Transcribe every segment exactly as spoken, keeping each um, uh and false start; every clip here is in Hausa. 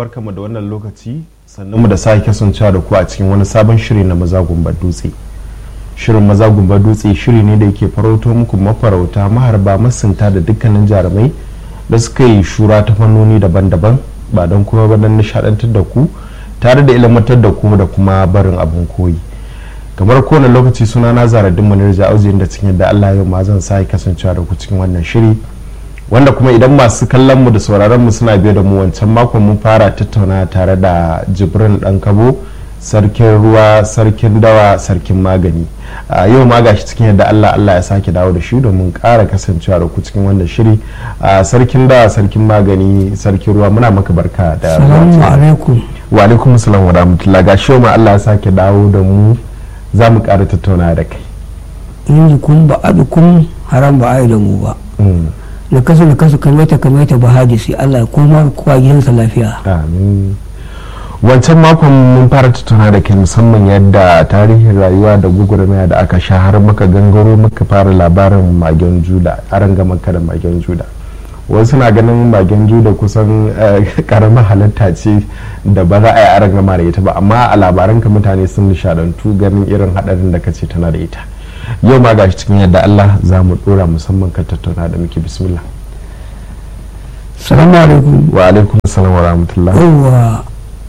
barkamu da wannan lokaci sannan mu da sake kasancewa da ku a cikin wani sabon shiri na maza gumbar dutse. Shirin maza gumbar dutse shiri ne da yake farauto muku mafarauta, maharba, masunta da dukkanin jarumai da suka yi shura ta fannoni daban-daban ba don kuma ba don nishadantar da ku tare da ilmantar da ku da kuma barin abin koyi. Kamar kowane lokaci suna na Zaradin Munir Ja'uzi da cikin da Allah yau ma zan sake kasancewa da ku cikin wannan shiri. Wanda kuma idan masu kallon mu da sauraron mu suna biye da mu wancan makon mun fara tattauna tare da Jibrin Dan Kabo, sarkin ruwa, sarkin dawa, sarkin magani. A yau ma gashi cikin yadda Allah Allah ya sake dawo da shi domin ƙara kasancewa da ku cikin wannan shiri. Sarkin dawa, sarkin magani, sarkin ruwa, muna maka barka da Assalamu alaikum. Wa alaikum assalam wa rahmatullah. Gashi yau ma Allah ya sake dawo da mu, za mu ƙara tattauna da kai. Yanzu kun ba adukum haram ba ai da mu ba. Na kasu na kasu kamata kamata ba hadisi Allah ya koma kowa gidansa lafiya. Amin. Wancan makon mun fara tattauna da kai musamman yadda tarihin rayuwa da gugurmaya da aka sha har maka gangaro maka fara labarin magen juda, aran ga maka da magen juda. Wasu na ganin magen juda kusan karamar halitta ce da ba za a yi aran gama da ita ba, amma a labaranka mutane sun nishadantu ganin irin hadarin da kace tana da ita. Yau ma gashi cikin yadda Allah za mu dora musamman ka tattauna da muke. Bismillah. Assalamu alaikum. Wa alaikum assalam wa rahmatullah. Yawwa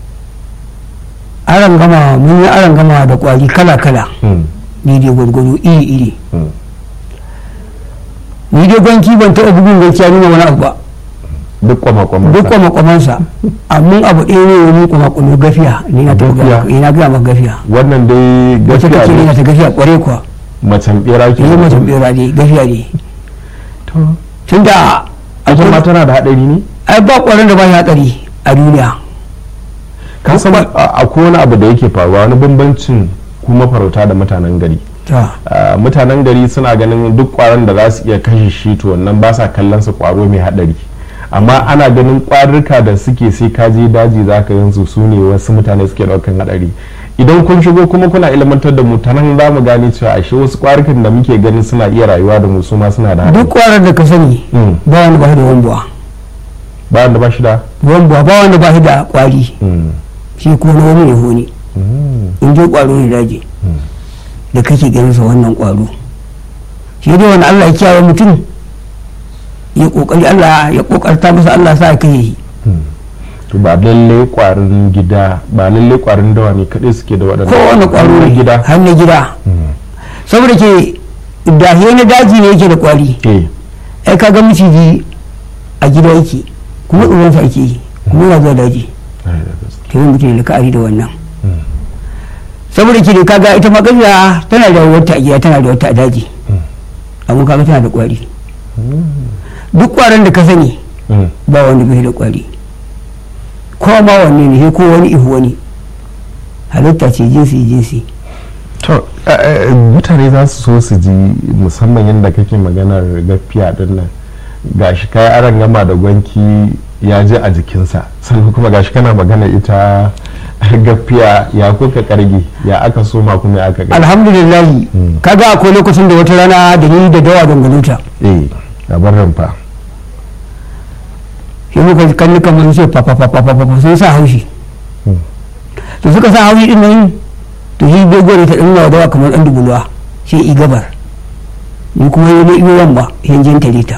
aran gama mun yi aran gama da kwari kala kala ni dai gwargwado iri iri ni dai gwanki ban taɓa bugun gaskiya nuna wani abu ba, duk kwama-kwamansa duk kwama-kwamansa amma abu ɗaya ne wani kwama-kwamo gafiya ni na taɓa ina gaya maka gafiya wannan dai wacce gafiya take ne na ta gafiya kware kuwa macen bera ke yi macen bera ne gafiya ne tun da ita ma tana da haɗari ne. ai ba kwarin da ba shi hatsari a duniya. Ka san akwai wani abu da yake faruwa, wani bambancin kuma farauta da mutanen gari. Ah, mutanen gari suna ganin duk kwaron da za su iya kashe shi to wannan ba sa kallon su kwaro mai haɗari, amma ana ganin kwarurruka da suke sai ka je daji za ka yanzu su ne wasu mutane suke ɗaukan haɗari. Idan kun shigo kuma kuna ilmantar da mu ta nan za mu gane cewa ashe wasu kwarukan da muke ganin suna iya rayuwa da mu su ma suna da haɗari. Duk kwarar da ka sani ba wanda ba shi da wambuwa, ba wanda ba shi da wambuwa ba wanda ba shi da kwari shi ko na wani ne honi in je kwaro ne daji da kake ganin sa wannan kwaro shi dai wani Allah ya kiyaye mutum ya kokari Allah ya kokarta masa Allah sa ya kai shi. To ba lalle kwarin gida ba lalle kwarin dawa ne kadai suke da waɗannan, kowane kwaro na ne gida har na gida saboda ke dahiye na daji ne yake da kwari. eh ai ka ga miciji a gida yake kuma tsoron sa ake yi kuma yana zuwa daji ta yi mutum da ka'ari da wannan saboda ke da kaga ita magajiya tana da wata a gida tana da wata a daji amma kaga tana da kwari. Duk kwaron da ka sani ba wanda bai da kwari, ko ma wanne ne ko wani ihu wani halitta ce jinsi jinsi. to mutane za su so su ji musamman yadda kake maganar gafiya din nan, gashi kai aran gama da gwanki ya ji a jikinsa, sannan kuma gashi kana magana ita gafiya ya kuka karge ya aka soma kuma ya aka gani. Alhamdulillah kaga akwai lokacin da wata rana da ni da dawa dangaluta eh labar ramfa shi muka kalli kamar sai fa fa fa fa fa sai sa haushi to suka sa haushi din nan to shi bai gore ta dinga dawa kamar dan dubulwa sai i gabar ni kuma yi ne iyo yamma yanjin tarita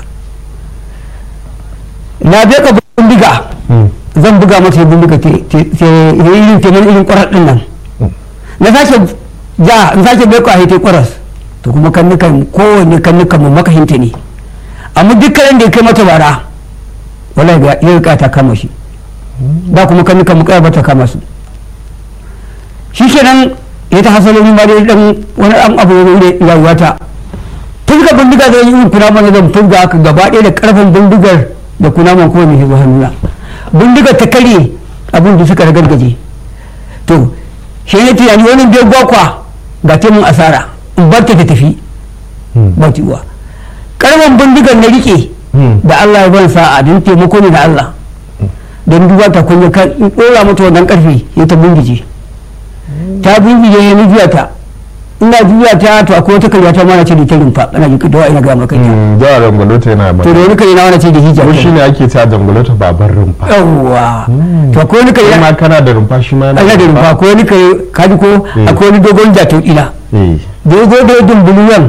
na bai ka bindiga zan buga mata bindiga sai irin teman irin kwarar din nan na sake ja in sake bai ka haite kwaras to kuma kannukan kowanne kannukan mu makahinta ne amma dukkanin da ya kai mata bara wallahi ga ya rika ta kama shi da kuma kannukan mu kai ba ta kama su shi kenan ya ta hasalin ma dai dan wani an abu ne rayuwa ta tun bindiga zai yi kuna mana zan tun haka gaba ɗaya da karfin bindigar da kuna man kowane shi zuwa hannuna bindigar ta karye abin da suka ragargaje to shi ne tunani wani bai gwakwa ga taimun asara in bar ta tafi ba uwa karfin bindigar na rike da Allah ya ban sa'a don taimako ne da Allah don duba ta kunya kan in ɗora mata wannan karfe ya ta bingije ta bingije ya nufiya ta ina juya ta to akwai wata karya ta mana ce da ta rumfa ana ji dawa ina ga maka ita dawa dangwalota yana ba to da wani kare na wani ce da hijab shi ne ake ta dangwalota baban rumfa yawwa to akwai wani kare ma kana da rumfa shi ma yana da rumfa akwai wani kare kaji ko akwai wani dogon jatau ila dogo da dumbuluwan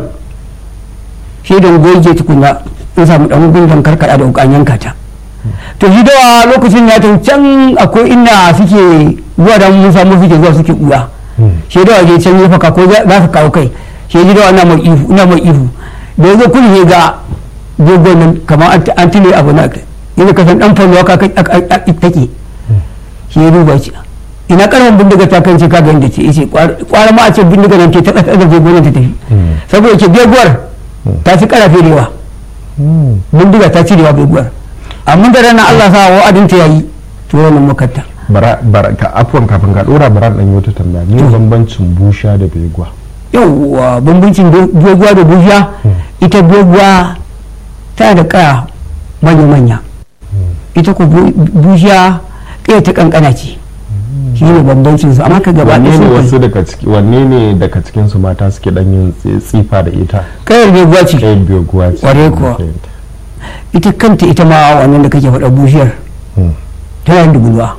shi da goje tukunna in samu dan gungun karkada da ukan yanka ta to shi dawa lokacin ya tafi can akwai inda suke zuwa da mun samu suke zuwa suke kuya shi dawa je can ya faka ko za su kawo kai shi ji dawa na mai ihu ina mai ihu da yanzu kun ne ga dogon nan kamar an tile abu na yanzu ka san dan falwa ka take shi ya duba shi ina karamin bindiga ta kan ce ka ga inda ce yace kwara ma a ce bindiga nan ke ta tsaka da gonan ta tafi saboda ke beguwar ta fi karafe da yawa bindiga ta cirewa beguwar amma da ranar Allah sa wa'adin ta yayi to wannan makatta bara bara ka afwan kafin ka dora bara dan yi wata tambaya ne bambancin busha da beguwa yauwa bambancin beguwa da busha ita beguwa tana da kaya manya manya ita ko busha kai ta kankana ce shi ne bambancin su amma ka gaba ɗaya ne wasu daga ciki wanne ne daga cikin su mata suke dan yin tsifa da ita kayar beguwa ce kayar beguwa ce kware ko ita kanta ita ma wannan da kake faɗa bushiyar tana yin dubulwa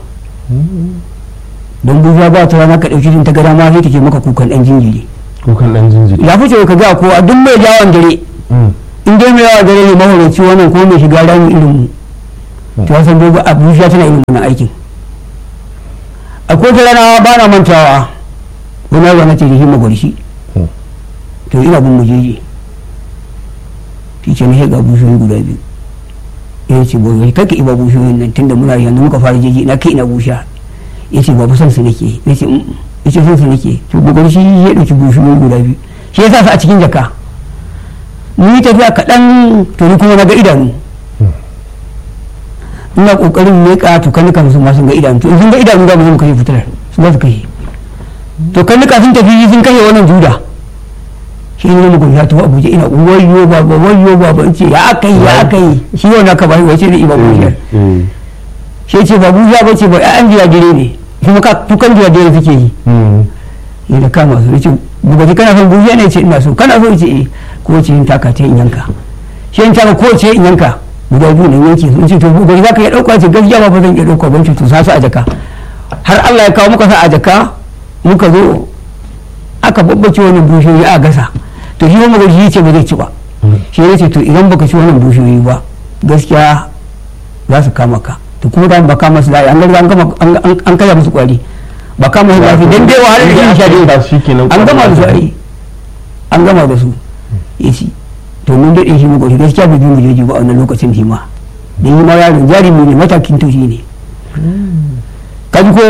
don bushiyar ba ta rana ka ɗauki ta gada ma sai take maka kukan ɗan jinjiri kukan ɗan jinjiri ya fice ka ga ko a duk mai yawon dare in dai mai yawon dare ne mahaukaci wannan ko mai shiga rami irin mu to ya san dogo a bushiya tana irin wannan aikin akwai ta rana ba na mantawa wani rana ce da himma gwarshi to ina bin mujeji shi ce na ga bushiyoyi guda biyu ya ce bai kai ka iba bushiyoyin nan tunda muna yanzu muka fara jeji ina kai ina busha ya ce babu son su nake ya ce ya ce son su nake to gogon shi ya ɗauki bushiyoyi guda biyu shi ya sa su a cikin jaka ni tafiya kaɗan to ni kuma na ga idanu ina ƙoƙarin leƙa to kanika su ma sun ga idanu to in sun ga idanu da mu zama kashe fitilar su za su kashe to kanika sun tafi sun kashe wannan juda shi ne mu ya tafi abuja ina wayo baba wayo baba in ce ya aka yi ya aka yi shi wani aka bai wace da iba bujiyar shi ce ba bujiya ba ce ba an jiya dire ne kuma ka tukan jiya dire suke yi ya da kama su ce bugaji kana son bujiya ne ce ina so kana so ce eh ko ce in taka ta in yanka shi in taka ko ce in yanka guda biyu ne yanke su in ce to bugaji za ka iya ɗauka ce gaskiya ba fa zan iya ɗauka ban ce to sa su a jaka har Allah ya kawo muka sa a jaka muka zo aka babbace wani bushiyoyi a gasa to shi wani gaji ce ba zai ci ba shi ne ce to idan baka ci wannan bushiyoyi ba gaskiya za su kama ka to kuma da ba kama su da an garga an gama an kaya musu kwari ba kama su lafi dan dai wahalar da shi sha an gama da su ai an gama da su yace to mun dade shi mu goshi gaskiya bai bi mu jeji ba a wannan lokacin shi ma dan yi ma yaron jarumi ne matakin to shi ne kaji ko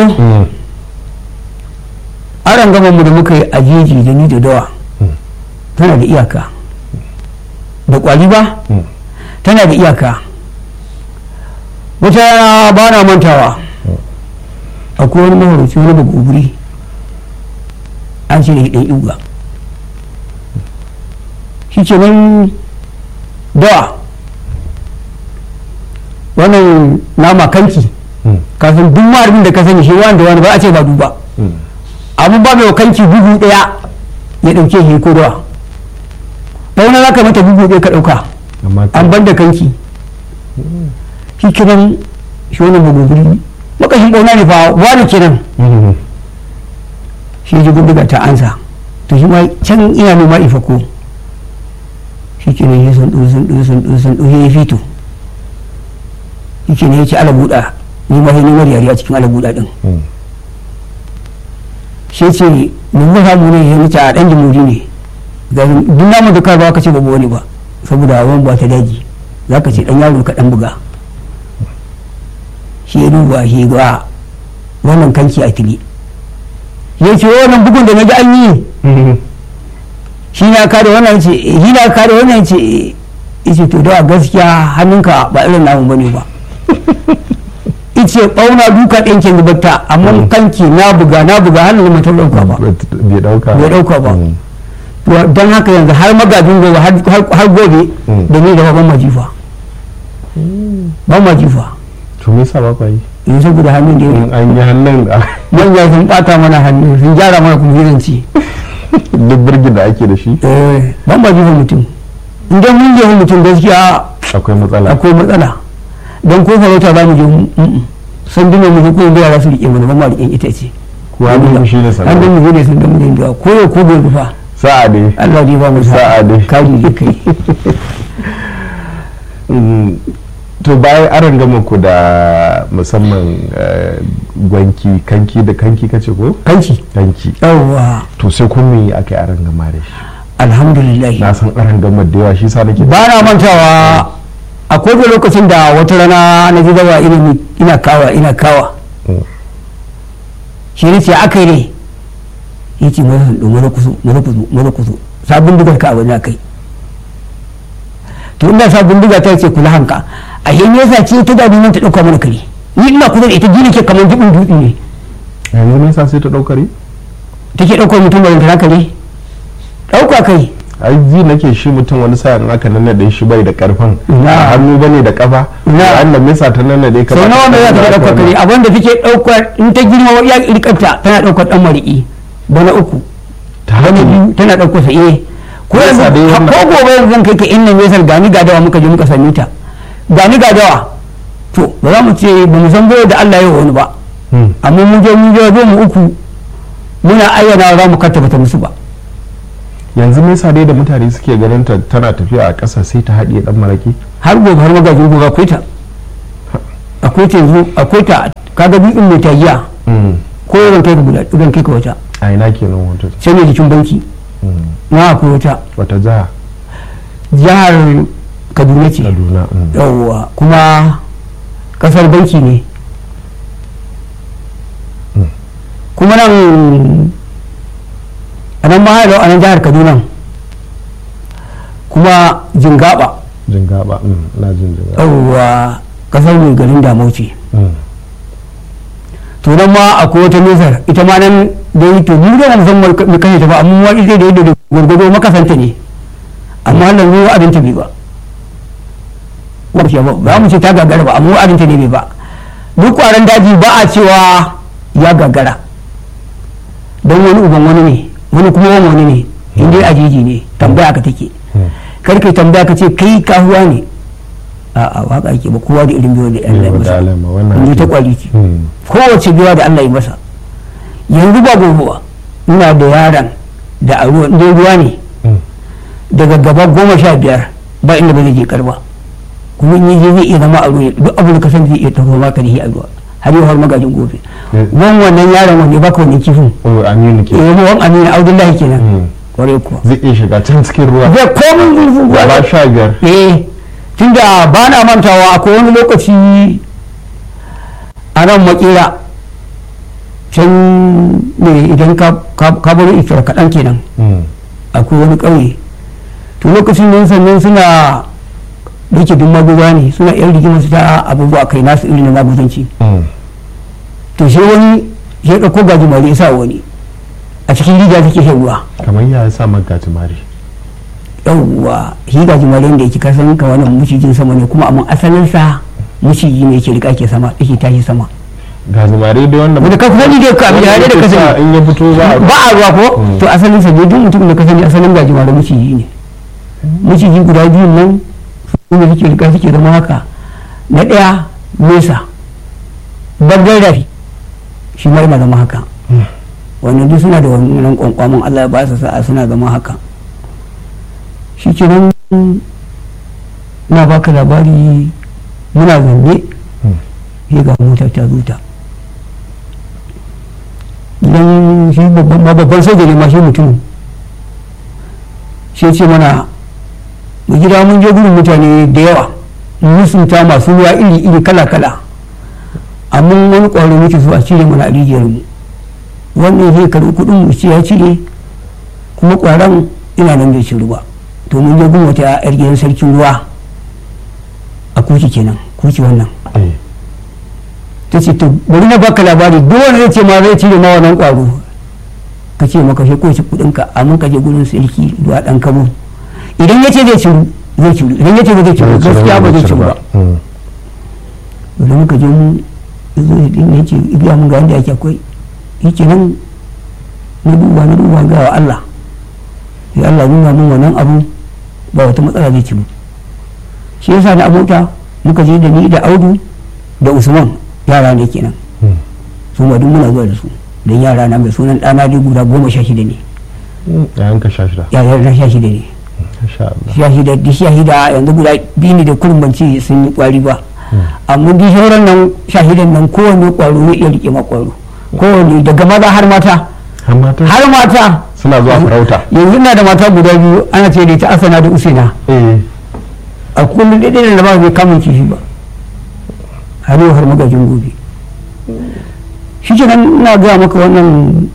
aran gaban mu da muka yi a jeji da ni da dawa tana da iyaka da kwali ba tana da iyaka wata yana ba na mantawa akwai wani mahaukaci wani baguburi an ce da ɗan iuga shi ce nan dawa wannan nama kanki kafin duk ma'arbin da ka sani shi wani da wani ba a ce ba duba amma ba mai kanki bugu ɗaya ya ɗauke shi ko dawa ɗauna za ka mata bugu ɗaya ka ɗauka an ban da kanki shi kiran shi wani maguguri makashin ɗauna ne fa wani kiran shi ji bindiga ta ansa to shi ma can ina noma ifa ko shi kiran ya sun ɗu sun ɗu sun ɗu sun ɗu ya fito shi kiran ya ci ala buɗa ni ma ni mari yari a cikin ala buɗa ɗin shi ce mun ba samu ne ya mace a ɗan jimuri ne duk namun da ka ba ka ce babu wani ba saboda hawan ba ta daji za ka ce dan yaro ka dan buga shi ya duba shi ga wannan kanki a tili ya ce wannan bugun da na ji an yi shi na kare wannan ce shi na kare wannan ce ice to da gaskiya hannunka ba irin namun bane ba ice bauna duka ɗin ke zubarta amma kanki na buga na buga hannun mutum ɗauka ba bai ɗauka ba don haka yanzu har magajin gobe har gobe da ni da ban majifa ban majifa to me yasa ba ku yi in saboda hannun da an yi hannun da manya sun bata mana hannu sun gyara mana kumburanci duk birgin da ake da shi eh ban ba jihar mutum idan mun je mutum gaskiya akwai matsala akwai matsala don ko farauta za mu je san dina mu ko da yara su rike mana ba ma riƙen ita ce ko hannun shi ne an sanar dan mu ne sun da mu da ko ya ko gobe fa sa'a dai Allah dai ba mu Sa'a dai. kaji ne kai Mm, to bayan aron gama ku da musamman eh, gwanki kanki da kanki kace ko kanki kanki yawwa to sai kun me aka yi aron gama da shi alhamdulillah na san aron gama da yawa shi sa nake ba na mantawa akwai da lokacin da wata rana na ji dawa ina ina kawa ina kawa Mm. shi ne ce aka yi ne ya ce mara hundu mara kuso mara kuso mara kuso sabon digar ka abin da kai to inda sabon diga ta ce kula hanka a yi nesa ce ta da neman ta ɗauka mana kare ni ina kusa da ita gini ke kamar jibin dutse ne yanzu ne sa sai ta daukari take ɗaukar mutum ba ta kare ɗauka kai ai ji nake shi mutum wani sa'in aka nannade shi bai da karfin Na. a hannu bane da kafa Na. an da mesa ta nannade ka sau nawa mai za ta ɗaukar kare abinda take ɗaukar in ta girma ya rikanta tana ɗaukar ɗan mariki bana uku ta wani hannu biyu tana ɗauko sa eh ko yanzu Yasa dai wannan- ko gobe yanzu zan kai ka inna mesar gani ga dawa muka je muka same ta gani ga dawa to ba za mu ce ba mu san bai da Allah ya wani ba Hmm. amma mun je mun je zo mu uku muna ayyana za mu kattaba ta musu ba yanzu mesa dai da mutane suke ganin ta tana tafiya a ƙasa sai ta haɗiye dan maraki har gobe har magajin gobe akwai ta akwai ta yanzu akwai ta kaga dutsen mai tagiya Mm. ko zan kai ka guda zan kai ka wata a ina kenan wato sai mai jikin banki Mm. na akwai wata wata jiha jihar Kaduna ce kaduna mm. yawwa kuma kasar banki ne Mm. kuma nan a nan mahaifar a nan jihar kaduna kuma jingaba jin gaba mm. na jin jin gaba yawwa kasar mai garin damauci Mm. to nan ma akwai wata nesar ita ma nan da yi to mu da nan san mai kashe ta ba amma wani ita da yadda da gwargwado makasanta ne amma nan mu wa'adinta bai ba ba ba mu ce ta gagara ba amma wa'adinta ne bai ba duk kwaran daji ba a cewa ya gagara don wani uban wani ne wani kuma wani wani ne in dai ajiji ne tambaya ka take Mm. kar kai tambaya ka ce kai kahuwa ne a a waka ake ba kowa da irin biyo da Allah ya Yau da masa alama wannan ni ta ake- kwali ce Mm. kowace biya da Allah ya masa yanzu ba gobe ina da yaran da a ruwa dai ruwa ne Mm. daga gaba goma sha biyar ba inda ba zai je karba kuma in je zai iya zama a ruwa duk abin da ka san zai iya taho maka da shi a ruwa har yau har magajin gobe Eh. wan wannan yaron wanda ya baka wannan kifin Oh, aminu ke eh wan amina abdullahi kenan Mm. kwarai kuwa zai iya shiga can cikin ruwa zai komin zurfin gaba ruwa sha biyar eh tunda ba na mantawa akwai wani lokaci a nan makera can ne idan ka ka bar ikira kaɗan kenan Mm. akwai wani ƙauye to lokacin nan sannan suna rike duk maguza ne suna yan rigima su ta abubuwa kai nasu irin na maguzanci Mm. to sai wani ya ɗauko gajimare ya sa wani a cikin rijiya take shan ruwa kamar ya sa maka tumari yawwa shi gajimare da yake kasan ka wannan mucijin sama ne kuma amma asalinsa muciji ne yake rika ke sama yake tashi sama ga zumare dai wanda wanda ka sani dai ka abin da ka sani in ya fito za a ba a ruwa ko Mm. to asalin sa dai duk mutum da ka sani asalin gajimare muciji ne muciji guda biyun nan su ne suke rika suke zama haka na ɗaya nesa babban rafi shi ma yana zama haka Mm. wannan duk suna da wannan kwankwamin Allah ya ba su sa'a suna zama haka shi ke nan na baka labari muna zanne Mm. sai ga mota ta zuta idan shi babban ma babban soja ne ma shi mutum shi ce mana mu gida mun je gudun mutane da yawa musunta masu ruwa iri iri kala kala amma wani ƙwaro muke so a cire mana a rijiyar mu wannan zai karɓi kuɗin mu ce ya cire kuma ƙwaron ina nan bai ci ruwa to mun je gun wata yar gidan sarkin ruwa a kuki kenan kuki wannan Eh. ta ce to bari na baka labari duk wanda zai ce ma zai cire ma wannan ƙwaro ka ce maka shi ko shi kuɗin ka amma ka je gurin sarki ruwa ɗan kabo idan ya ce zai ciru zai ciru idan ya ce ba zai ciru gaskiya ba zai ciru ba Mm. da muka je mu zo ya ce ibiya mun ga wanda yake akwai yake nan na duba na duba ga wa Allah sai Allah nuna mun wannan abu ba wata matsala zai ci mu. Shi yasa da abota muka je da ni da Audu da Usman yara ne kenan su ma duk muna zuwa da su don yara na mai sunan ɗana dai guda goma sha shida ne. yayan ka sha shida yayan na sha shida ne. sha shida da sha shida yanzu guda biyu ne da kurbanci sun yi kwari ba amma di sauran nan sha shidan nan kowane kwaro ne iya rike ma kwaro kowane daga maza har mata har mata suna zuwa farauta. yanzu na da mata guda biyu ana ce da ta Asana da Usaina a kullum daidai da ba zai kamun kifi ba har yau har magajin gobe. Shi ke nan ina gaya maka wannan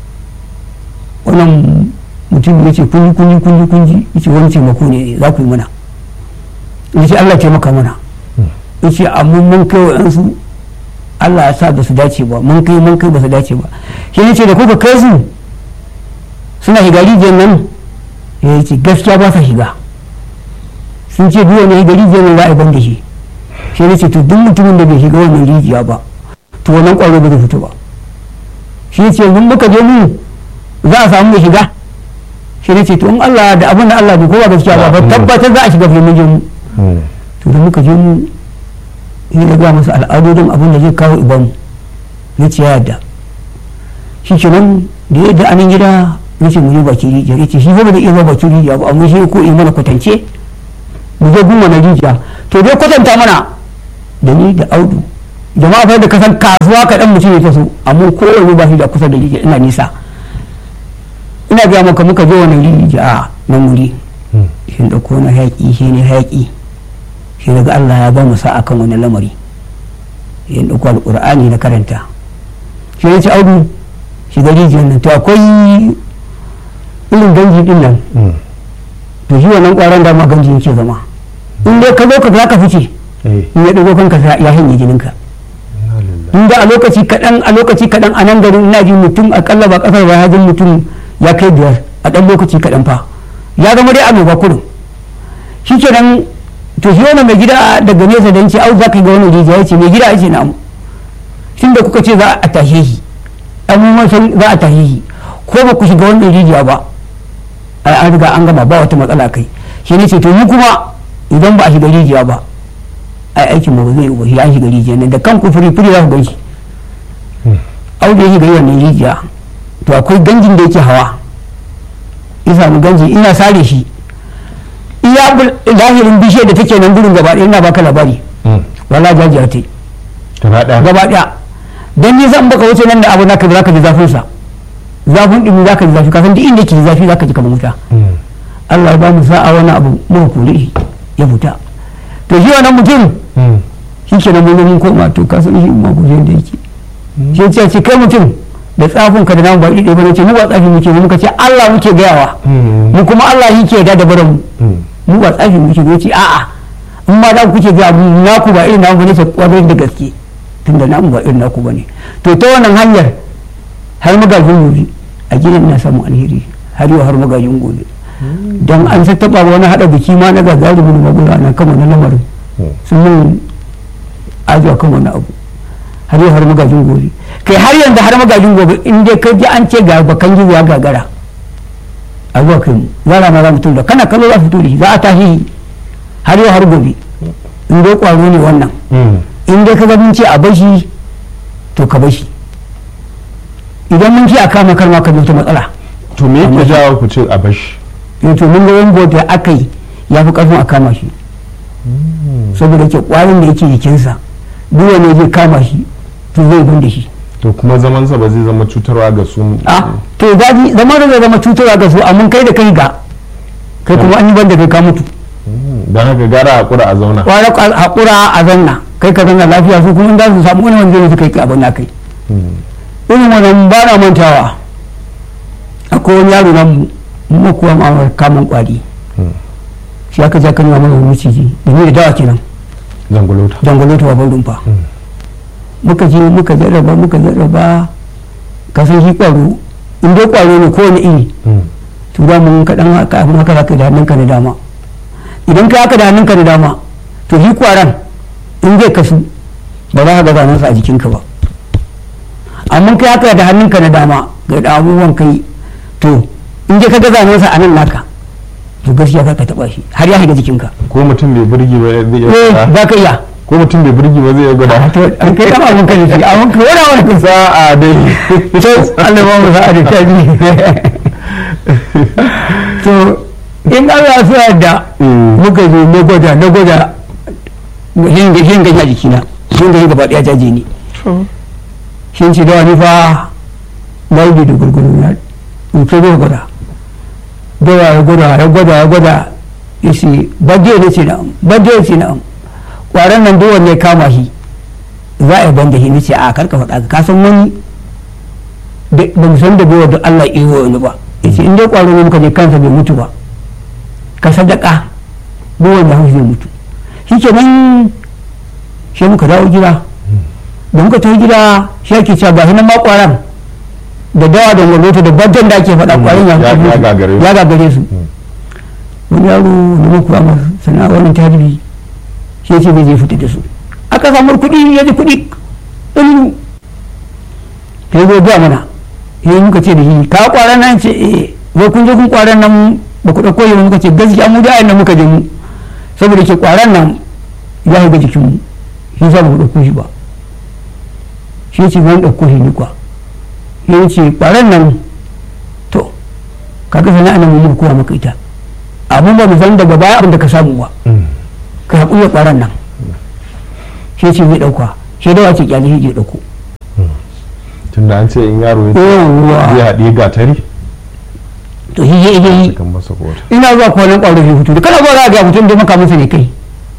wannan mutum ya ce kunji kunji kunji kunji ya ce wani taimako ne za ku yi mana ya ce Allah taimaka mana ya ce amma mun kai wa yansu Allah ya sa ba su dace ba mun kai mun kai ba su dace ba shi ne ce da kuka kai su suna shiga rijiyar nan ya ce gaskiya ba sa shiga sun ce biyu ne shiga rijiyar nan za a yi ban da shi shi ne ce to duk mutumin da bai shiga wannan rijiya ba to wannan kwaro ba zai fito ba shi ne ce yanzu muka je mu za a samu mai shiga shi ne ce to in Allah da abin da Allah bai kowa gaskiya ba ba tabbatar za a shiga filin je mu to da muka je mu yi da ga masa al'adodin abin da zai kawo iban ya ce ya yadda shi ke nan da yadda anan gida ya ce mu je baki rijiya ya ce shi ba da iya zuwa baki rijiya ba amma shi ko yi mana kwatance mu je gun wani rijiya to dai kwatanta mana da ni da Audu jama'a fa da kasan kasuwa kaɗan mutum ya taso amma kowane ba shi da kusa da rijiya ina nisa ina biya maka muka je wani rijiya a nan wuri shi ɗauko na hayaƙi shi ne hayaƙi shi daga Allah ya ba mu sa akan wani lamari shi ɗauko alƙur'ani na karanta shi ne ci Audu shi da rijiyar nan to akwai irin ganji din nan to shi wannan ƙwaron dama ganji yake zama in dai ka zo ka za ka fice in ya ɗago kanka ya hanye jininka inda a lokaci kaɗan a lokaci kaɗan a nan garin ina ji mutum akalla ba ƙasar ba hajjin mutum ya kai biyar a ɗan lokaci kaɗan fa ya zama dai annoba kurin shi ke nan to shi wani mai gida daga nesa da ce au za ka ga wani rijiya ya ce mai gida ya ce na tun da kuka ce za a tashe shi abubuwan san za a tashe shi ko ba ku shiga wannan rijiya ba an riga an gama ba wata matsala kai shi ne ce to mu kuma idan ba a shiga rijiya ba ai aikin mu ba zai yi ba shi an shiga rijiya nan da kanku furi furi za ku gan shi au da ya shiga wannan rijiya to akwai ganjin da yake hawa ya samu ganji ina sare shi iya lahirin bishiyar da take nan gurin gaba ɗaya ina baka labari wala jajiya ta gaba ɗaya don ni zan baka wuce nan da abu naka za ka ji zafin sa zafin ɗin za ka ji zafi kasan duk inda ke zafi za ka ji kamar wuta Allah ya ba mu sa'a wani abu muka kore shi ya fita to shi wannan mutum shi ke nan mun koma to ka san shi ma guje da yake shi ce ce kai mutum da tsafin ka da namu ba ɗaya ba ce mu ba tsafi muke muka ce Allah muke gayawa mu kuma Allah shi ke da da baran mu mu ba tsafi muke zo ce a'a in ma da kuke ga mu naku ba irin namu bane sai kwarai da gaske tunda namu ba irin naku bane to ta wannan hanyar har magajin gobe a gidan na samu alheri har yau har magajin gobe dan an sa taba wani hada biki ma na gagarumin magana na kan wannan lamarin sun mun ajiya kan wani abu har yau har magajin gobe kai har yanzu har magajin gobe in dai kai ji an ce ga bakan gizo ya gagara a zuwa kai mu zara ma za mu tura kana kallo za fito da shi za a tashi har yau har gobe in dai kwaro ne wannan in dai ka ga mun ce a bashi to ka bashi idan mun ce a kama karma ka ta matsala to me yake jawo ku ce a bashi yau to mun ga wani da aka yi ya fi karfin a kama shi saboda ke kwarin da yake jikinsa duk wanda zai kama shi to zai ban da shi to kuma zaman sa ba zai zama cutarwa ga su a to daji zaman zai zama cutarwa ga su amma kai da kai ga kai kuma an yi banda kai ka mutu dan haka gara hakura a zauna kwara hakura a zauna kai ka zauna lafiya su kuma in za su samu wani wanda zai kai abin na kai irin wannan ba na mantawa akwai wani yaro nan mu kuwa ma kamun kwari shi aka ja kan mana wani ciki da ni da dawa kenan jangolota jangolota wa ban rumfa muka je muka jarraba muka jarraba ka san shi kwaro in dai kwaro ne kowane iri to da mun kaɗan haka abin haka zaka da hannunka da dama idan ka haka da hannunka da dama to shi kwaran in zai kasu ba za ka ga zanensa a jikinka ba amma kai haka da hannunka na dama ga da abubuwan kai to in dai ka ga zanen sa a nan naka to gaskiya ka taba shi har ya shiga jikinka ko mutum bai burge ba zai iya eh gwada za ka iya ko mutum bai burge ba zai iya gwada to an kai kama mun kai shi amma ko wala wala kun sa'a dai to Allah ba mu sa'a da tabi to in Allah ya so yadda muka zo na gwada na gwada yin ga yin ga jikina yin ga gaba daya jaje ni shin ci da wani fa laudi da gurguru na in ce zo gwada da ya gwada ya gwada ya gwada yace bade ne ce na bade ce na kwaran nan duk wanda ya kama shi za a yi banda shi nace a karka faɗa ka san wani ba mu san da bai wa Allah iyo wani ba yace in dai kwaro ne muka je kansa bai mutu ba ka sadaka duk wanda haushi zai mutu shi ke nan shi muka dawo gida da muka tafi gida shi ake cewa ba hinan ma kwaran da dawa da gwamnati da bajan da ake faɗa kwaran ya gagare su wani yaro da muku a masu sana'a wannan tarihi shi ya ce zai fita da su aka samu kuɗi ya ji kuɗi ɗin ta yi zai biya mana ya yi muka ce da shi ka kwaran nan ce eh wai kun je kun kwaran nan ba ku ɗauko yi muka ce gaskiya mu da nan muka je mu saboda ke kwaran nan ya shiga jikin mu shi sa ba ku ɗauko shi ba shi ce zan ɗauko shi ni kwa ya ce kwaran nan to kaga sana'a nan mu muka kowa maka ita abun ba mu san daga baya abin da ka samu ba ka haƙuri da kwaran nan shi ce zai ɗauka shi da wace kyale shi je ɗauko tunda an ce in yaro ya zai haɗe gatari to shi je je yi ina zuwa kwanan ƙwaro shi hutu da kana zuwa za a ga mutum da maka masa ne kai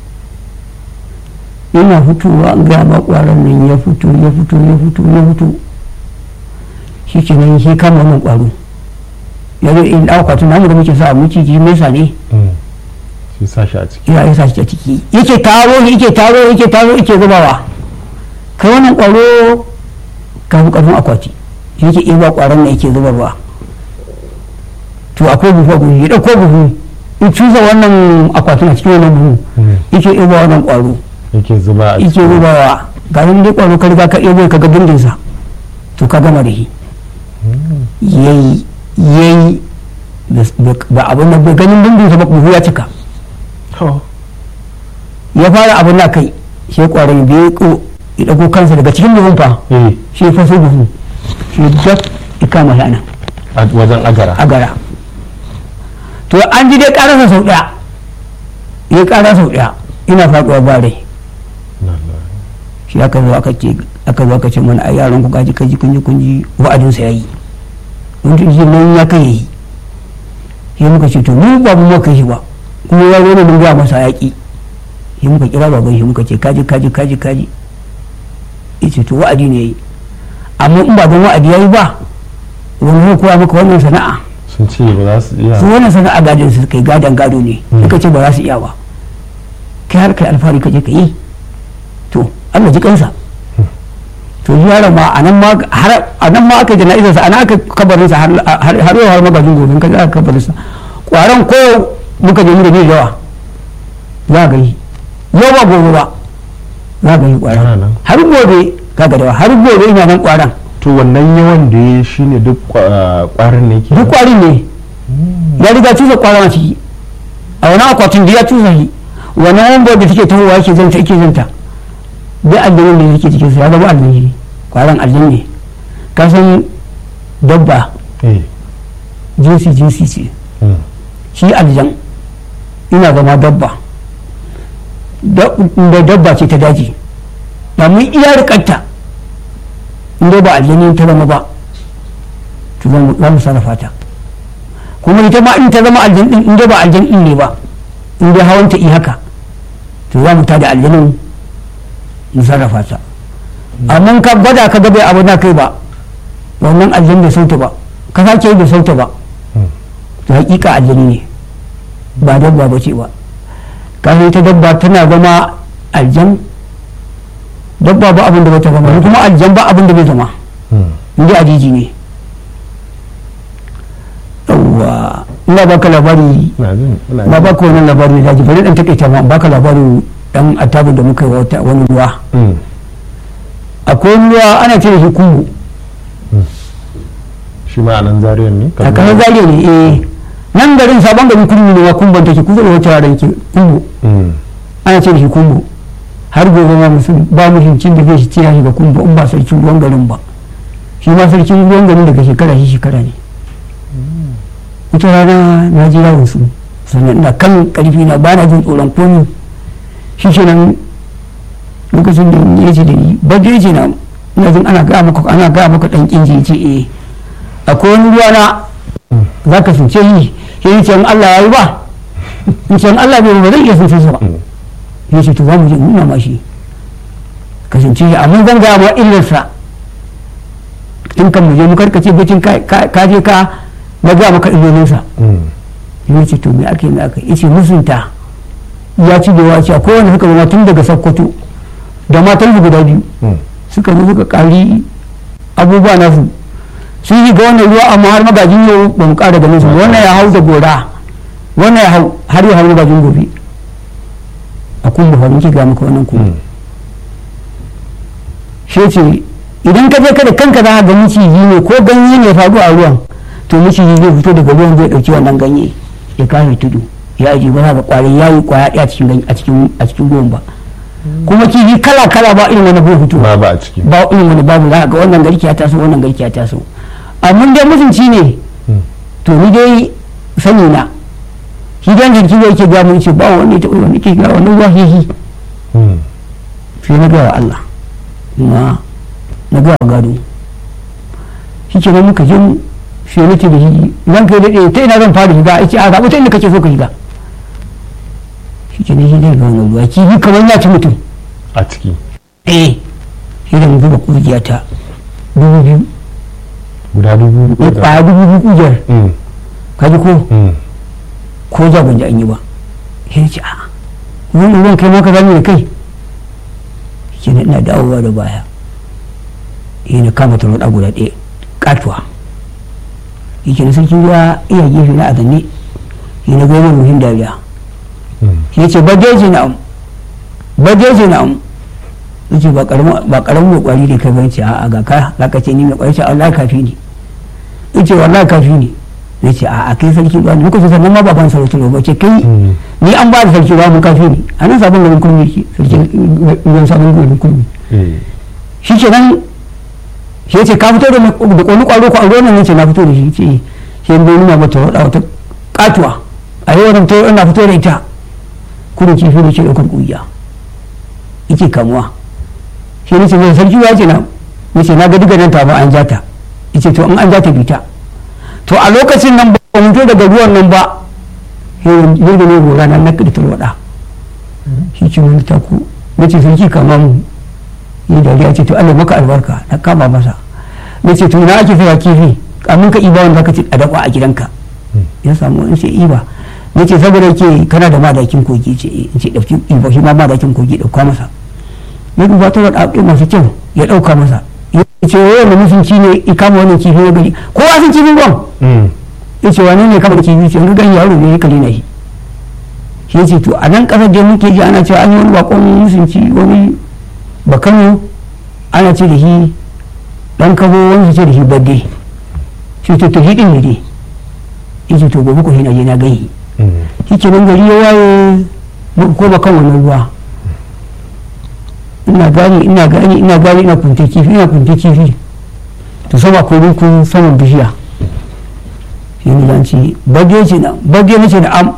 ina fitowa an gaya ma ƙwaron nan ya fito ya fito ya fito ya fito shi ke nan shi kama wannan ƙwaro ya zo in ɗauka tun namu da muke sa a miciji mesa ne shi sa shi a ciki ya sa shi a ciki yake taro yake taro yake taro yake zubawa kai wannan ƙwaro kafin ƙarfin akwati yake iya ƙwaron nan yake zubarwa to akwai buhu buhu ya ɗauko buhu in cuza wannan akwatin a cikin wannan buhu yake iya wannan ƙwaro yake zuba a yake zubawa ga nan dai ƙwaro ka riga ka iya ka ga dindinsa to ka gama da shi yayi yayi ba abin da bai ganin dindinsa ba buhu ya cika ya fara abin na kai sai ƙwaron bai ko ya ɗauko kansa daga cikin buhun fa shi ya faso buhu shi duk ya kama shi anan wajen agara agara to an ji dai karasa sau daya ya kara sau daya ina faduwa ba rai shi aka zo aka ce aka zo aka ce mana ai yaran ku gaji kaji kunji kunji wa'adin sa yayi wanda shi nan ya kai yayi sai muka ce to mu ba mu kai shi ba kuma ya zo ne mun ga masa yaki sai muka kira baban shi muka ce kaji kaji kaji kaji yace to wa'adi ne yayi amma in ba don wa'adi yayi ba wani kowa maka wannan sana'a sun ce ba za su iya su wannan sana'a gadon su kai gadon gado ne suka ce ba za su iya ba kai har kai alfahari ka je ka yi to Allah ji kansa to yaron ma anan ma har anan ma aka jana'izar sa anan aka kabarin sa har har yau har magajin gobe ka aka kabarin sa kwaran ko muka je mu da yawa za ga yi yau ba gobe ba za ga yi kwaran har gobe ka ga dawa har gobe ina nan kwaran to wannan yawan da ya shi ne duk kwarin ne ke duk kwarin ne ya riga cusa kwarin a ciki a wani akwatin da ya cusa shi wani wanda da take tahowa yake zanta yake zanta duk aljanin da yake cikin sa ya zama aljani kwarin aljan ne ka san dabba jinsi jinsi ce shi aljan ina zama dabba da dabba ce ta daji ba mun iya rikanta inda ba aljani ta zama ba to za mu sarrafa ta kuma ita ma in ta zama aljan din inda ba aljan din ne ba inda hawan ta yi haka to za mu tada aljanin mu sarrafa ta amma ka gwada ka ga bai abu na kai ba wannan aljan bai sauta ba ka sake yi bai sauta ba to hakika aljani ne ba dabba ba ce ba ka ta dabba tana zama aljan dabba ba abin da bata zama kuma aljan ba abin da bai zama inda ajiji ne yawwa ina baka labari na baka wani labari da ji bari dan take ta ma baka labari dan attabin da muka yi wani ruwa akwai ruwa ana ce da shi kumbu shi shi ma a nan zariyar ne a kasar zariya ne eh nan garin sabon garin kurmi ne wa kumban take kusa da wata yaran ke kumbo ana ce da shi kumbo har gobe ma musulun ba muhimcin da zai shi ce ya shiga kumbo in ba sarkin ruwan garin ba shi ma sarkin ruwan garin daga shekara shi shekara ne wata rana na ji yawon su sannan ina kan karfi na ba na jin tsoron komi shi ke nan lokacin da ya ce da ni ba da ya ce na ina jin ana gaya maka ana gaya maka dan kinji ya ce eh akwai wani ruwa na za ka sunce yi ya ce in Allah ya yi ba in ce in Allah bai ba zai iya sunce su ba ya ce to za mu je nuna ma shi ka sunce shi amma zan gaya ma illarsa in kan mu je mu karkace bacin ka je ka na gaya maka illolinsa ya ce to me ake me aka ya ce musunta ya ci da wace akwai wanda suka zama tun daga Sokoto da matan su guda biyu suka zo suka kari abubuwa nasu sun yi ga wannan ruwa amma har magajin yau ba mu kara ganin su wannan ya hau da gora wannan ya hau har ya hau magajin gobe a kuma fa muke ga maka wannan kuma shi ce idan ka je ka da kanka za ka ga miciji ne ko ganye ne faɗo a ruwan to miciji zai fito daga ruwan zai ɗauki wannan ganye ya kare tudu ya aji ba za ka kwari ya yi kwaya ɗaya a cikin ruwan ba kuma kifi kala kala ba irin wani bai fito ba ba a ciki ba irin wani babu za ka ga wannan garki ya taso wannan garki ya taso amma dai mutunci ne to ni dai sani na shi dan jirgi da yake ga mun ce ba wanda ya taɓa wani ke ga wani ruwa hihi sai na ga wa Allah kuma na ga gado shi ke nan muka je sai na ce da shi zan kai daɗe ta ina zan fara shiga a ce a zaɓi ta inda kake so ka shiga shi ke nan shi zai ga wani ruwa kifi kamar ya ci mutum a ciki eh sai da mu zuba ƙugiya ta dubu biyu guda dubu ya kwaya dubu biyu ƙugiyar kaji ko ko ja ban ji an yi ba sai ce a wannan ruwan kai ma ka zame da kai shi ne ina dawowa da baya yi na kama tarwaɗa guda ɗaya katuwa yi ke na sarki ruwa iya gefe na a zanne yi na goma muhim dariya ya ce badeji na am badeji na am ya ce ba karamin mai kwari da kai ban ce a ga ka za ka ce ni mai kwari ce Allah kafi ne ya ce wallahi kafi ne ya ce a kai sarki ruwa ne muka ce sannan ma baban sarauta ba ce kai ni an ba da sarki ruwa mu kafi ne a nan sabon garin kurmi ke sarki ruwan sabon garin kurmi shi ke nan shi ce ka fito da kwallo kwallo ko a ruwan nan ce na fito da shi ce shi yanzu nuna mata wata wata katuwa a yi wani tayo na fito da ita kudin kifi da ke ɗaukar ƙugiya yake kamuwa shi ne ce mai sarki ya ce na ya ce na ga duka nan ta ba an jata ya ce to in an jata bita to a lokacin nan ba mu fito daga ruwan nan ba yadda ne gora nan na ƙirƙir waɗa shi ce wani taku ya ce sarki kama mu yi dariya ce to Allah maka albarka na kama masa na ce to na ake saya kifi kamun ka iba wanda ka ce a dafa a gidanka ya samu in ce iba na ce saboda yake kana da madakin kogi ce in ce ɗauki iba shi ma madakin kogi ɗauka masa ya duba ta da ɗauki masu kyau ya ɗauka masa ya ce wani mutunci ne ya kama wannan kifi ya gari kowa sun kifin ruwan ya ce wani ne kama da kifi ce wani gani yaro ne ya kare na shi shi ce to a nan ƙasar da muke ji ana cewa an yi wani bakon mutunci wani bakano ana ce da shi dan kabo wani ce da shi badde shi to to hidin ne dai yace to gobe ko hina je na gani shi ke nan gari ya waye ko bakan wannan ruwa ina gani ina gani ina gani ina kunta kifi ina kunta kifi to sama ko kun saman bishiya shi ne zan ce badde ce na badde ne ce da am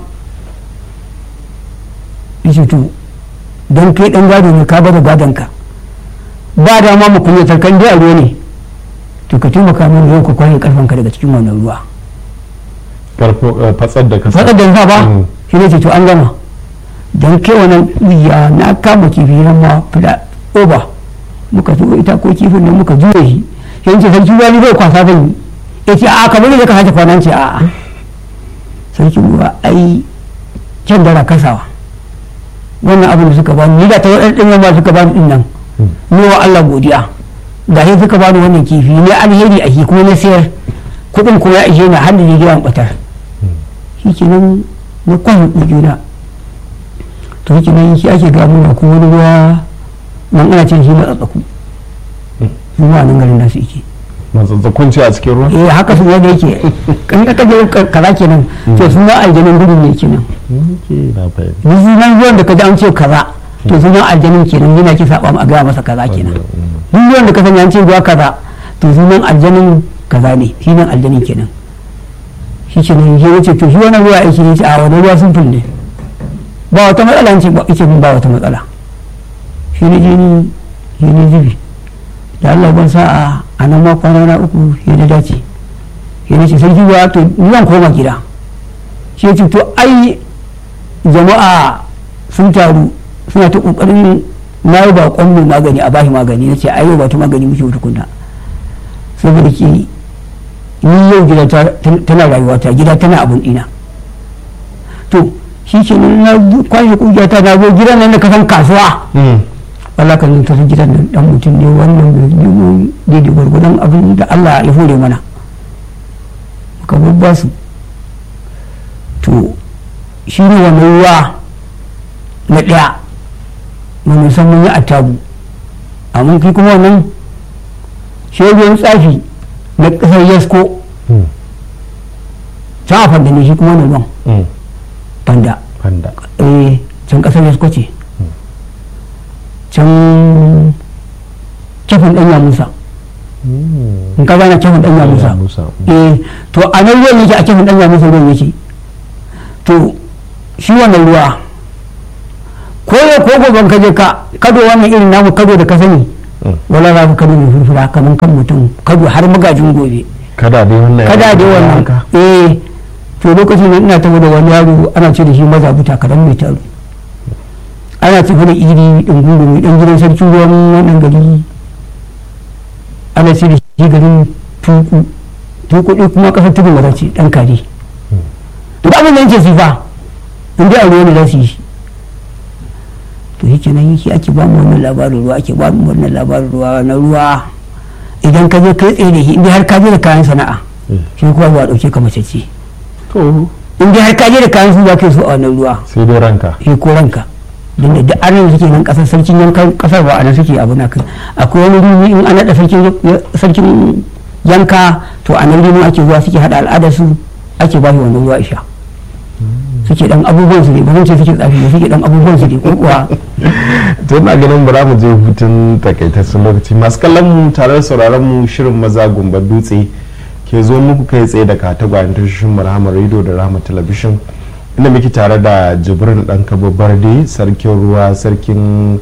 yace to don kai dan gado ne ka bada gadon ka ba da ma muku ne tarkan da ruwa ne to ka taimaka min yau ka kwaye karfan ka daga cikin wannan ruwa farko fatsar da ka fatsar da ka ba shi ne ce to an gama don kai wannan ya na kama kifi nan ma fida oba muka zo ita ko kifin nan muka juye shi sai ce sarki ruwa ne zai kwasa zan yi ya ce a kamar da ka hace kwanan ce a sarki ruwa ai can dara kasawa wannan abin da suka bani ni da ta waɗannan ma suka bani din nan ni wa Allah godiya da sai suka bani wannan kifi ne alheri a shi kuma na sayar kuɗin kuma ya ishe na har da gidan batar shi ke nan na kwan juna to shi ke nan shi ake gano ko wani ruwa nan ana cin shi matsatsaku su ma nan garin nasu yake matsatsakun ce a cikin ruwa eh haka su yadda yake kan ka je kaza kenan to sunan aljanin gudun ne kenan ni sunan ruwan da ka ji an ce kaza to sunan aljanin kenan yana ki saba a gaya masa kaza kenan duk ruwan da ka sani an ce ruwa kaza to sunan aljanin kaza ne shi nan aljanin kenan shi ke nan ya wuce to shi wannan ruwa aiki ne a wani ruwa sun ne ba wata matsala ce ba ita ba wata matsala shi ne jini shi ne zubi da Allah ban sa'a a nan ma kwana na uku ya da dace ya ne ce sarki ba to ni zan koma gida shi ya ce to ai jama'a sun taru suna ta kokarin na yi baƙon mai magani a bashi magani na ce ai yau ba ta magani muke wata kunna saboda ke ni yau gida tana rayuwa ta gida tana abun ina to shi ke na kwashe kungiya ta na zo gidan nan da kasan kasuwa Allah kan zanta su gidan nan dan mutum ne wannan mai daidai gwargwadon abin da Allah ya hore mana ka babba su to shi ne wannan ruwa na ɗaya mun san mun yi attabu amma kai kuma wannan shegen tsafi na ƙasar yasko ta a fanda ne shi kuma wannan ruwan fanda eh can ƙasar yasko ce can kefin ɗanya musa in ka gane kefin ɗanya musa eh to a nan ruwan yake a kefin ɗanya musa ruwan yake to shi wannan ruwa ko yau ko gobe ka je ka kado wannan irin namu kado da ka sani wala za ka kado mai furfura kamar kan mutum kado har magajin gobe kada dai wannan kada dai wannan eh to lokacin da ina tafi da wani yaro ana ce da shi mazabuta kadan mai taro ana tafi da iri din guru mai dan gidan sarki ruwan wannan gari ana ce da shi garin tuku tuku ɗin kuma kasar tudun wata ce dan kare to abin da yake sifa in dai aure ne za su yi shi to shi kenan yake ake ba mu wannan labarin ruwa ake ba mu wannan labarin ruwa na ruwa idan ka je kai tsaye da shi in dai har ka je da kayan sana'a shi kuma ba dauke ka mace ce to in dai har ka je da kayan su za ka yi su a wannan ruwa sai dai ranka shi ko ranka don da duk anan suke nan kasar sarkin yankan kasar ba anan suke abu na kai akwai wani rumi in an naɗa sarkin yanka to a nan rumi ake zuwa suke hada al'adar su ake ba shi wannan ruwa isha suke dan abubuwan su ne ba zan ce suke tsafi ne suke dan abubuwan su ne ko kuwa to ina ganin bara mu je hutun takaitaccen lokaci masu kallon mu tare da sauraron mu shirin maza gumbar dutse ke zo muku kai tsaye da katagwayen tashoshin Rahama Radio da Rahama Television inda muke tare da Jibrin dan Kabo Barde sarkin ruwa sarkin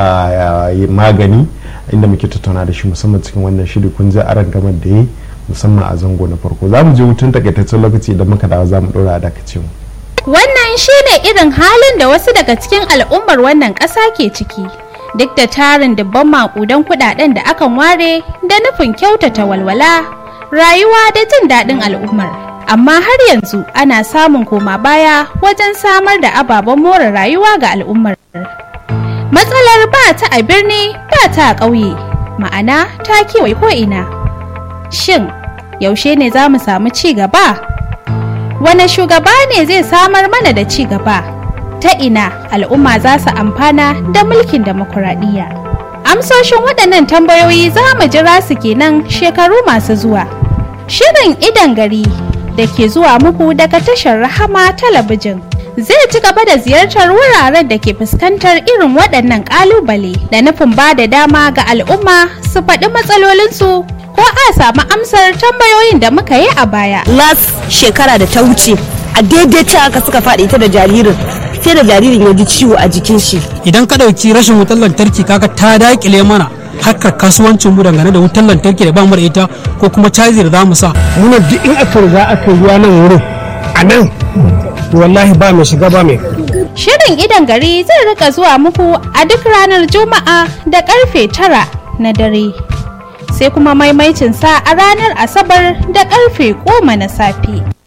magani inda muke tattauna da shi musamman cikin wannan shiri kun ji aran gamar da yi musamman a zango na farko za mu je hutun takaitaccen lokaci idan muka dawo za mu dora da kace mu wannan shine irin halin da wasu daga cikin al'ummar wannan ƙasa ke ciki duk da tarin dubban makudan kudaden da akan ware da nufin kyautata walwala rayuwa da jin daɗin al'ummar amma har yanzu ana samun koma baya wajen samar da ababen more rayuwa ga al'ummar matsalar ba ta a birni ba ta a ƙauye ma'ana ta kewaye ko'ina shin yaushe ne za mu samu ci gaba wane shugaba ne zai samar mana da ci gaba ta ina al'umma za su amfana da mulkin demokuraɗiyya amsoshin waɗannan tambayoyi za mu jira su kenan shekaru masu zuwa shirin idan gari da ke zuwa muku daga tashar Rahama Talabijin zai ci gaba da ziyartar wuraren da ke fuskantar irin waɗannan ƙalubale da nufin ba da dama ga al'umma su faɗi matsalolinsu ko a samu amsar tambayoyin da muka yi a baya. Last shekara da ta wuce a daidai ta aka suka faɗi ita da jaririn sai da jaririn ya ji ciwo a jikin shi. Idan ka ɗauki rashin wutar lantarki kaga ta daƙile mana harkar kasuwancin mu dangane da wutar lantarki da ba mu da ita ko kuma caji da za mu sa. Muna duk in aka riga aka ruwa nan wurin a nan wallahi ba mai shiga ba mai. Shirin idan gari zai rika zuwa muku a duk ranar Juma'a da karfe tara na dare. Sai kuma maimaicin sa a ranar Asabar da karfe goma na safe.